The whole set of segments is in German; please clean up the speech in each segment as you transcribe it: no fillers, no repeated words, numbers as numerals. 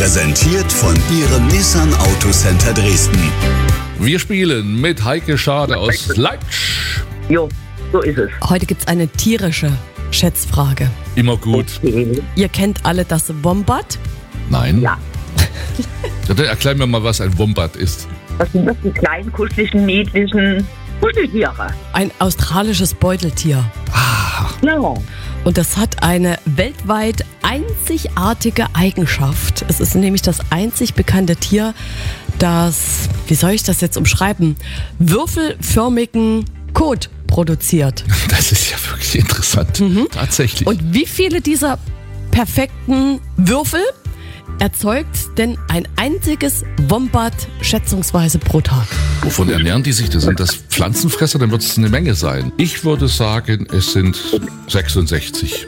Präsentiert von Ihrem Nissan Autocenter Dresden. Wir spielen mit Heike Schade aus Leitsch. Jo, so ist es. Heute gibt's eine tierische Schätzfrage. Immer gut. Ihr kennt alle das Wombat? Nein? Ja. Ja, dann erklär mir mal, was ein Wombat ist. Das sind das die kleinen, kuscheligen, niedlichen Kuscheltiere. Ein australisches Beuteltier. Ja. Und das hat eine weltweit einzigartige Eigenschaft. Es ist nämlich das einzig bekannte Tier, das, wie soll ich das jetzt umschreiben, würfelförmigen Kot produziert. Das ist ja wirklich interessant. Tatsächlich. Und wie viele dieser perfekten Würfel erzeugt denn ein einziges Wombat schätzungsweise pro Tag? Wovon ernähren die sich? Sind das Pflanzenfresser? Dann wird es eine Menge sein. Ich würde sagen, es sind 66.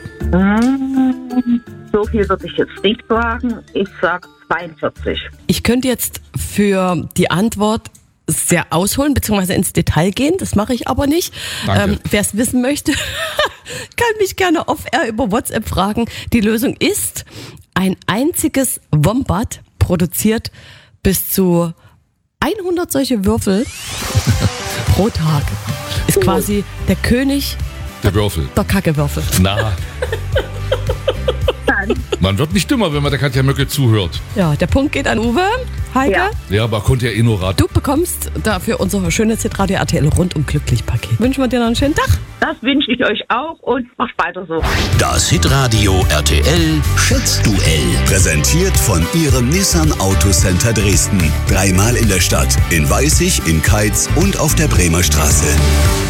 So viel würde ich jetzt nicht sagen. Ich sage 42. Ich könnte jetzt für die Antwort sehr ausholen bzw. ins Detail gehen. Das mache ich aber nicht. Danke. Wer es wissen möchte, kann mich gerne off-air über WhatsApp fragen. Die Lösung ist, ein einziges Wombat produziert bis zu 100 solche Würfel pro Tag. Ist quasi der König Der Würfel. der Kackewürfel. Na. Man wird nicht dümmer, wenn man der Katja Möcke zuhört. Ja, der Punkt geht an Uwe. Heike, Ja. Ja, aber konnte ja eh nur raten. du bekommst dafür unser schönes Hitradio RTL rundum glücklich Paket. Wünschen wir dir noch einen schönen Tag. Das wünsche ich euch auch und macht weiter so. Das Hitradio RTL Schätzduell. Präsentiert von Ihrem Nissan Autocenter Dresden. 3-mal in der Stadt. In Weißig, in Keitz und auf der Bremer Straße.